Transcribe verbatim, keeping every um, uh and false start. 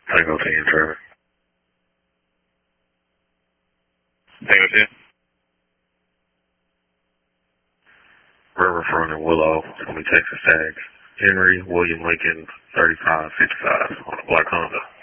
Tango ten, Trevor. Tango ten? River Front and Willow. It's going to be Texas tags. Henry William Lincoln thirty-five fifty-five on a black Honda.